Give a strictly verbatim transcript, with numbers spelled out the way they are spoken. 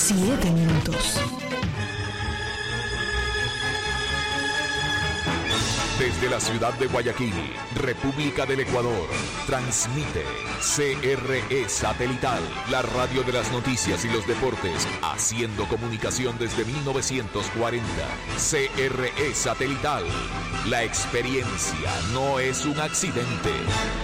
Siete minutos. Desde la ciudad de Guayaquil, República del Ecuador, transmite C R E Satelital, la radio de las noticias y los deportes, haciendo comunicación desde mil novecientos cuarenta. C R E Satelital, la experiencia no es un accidente.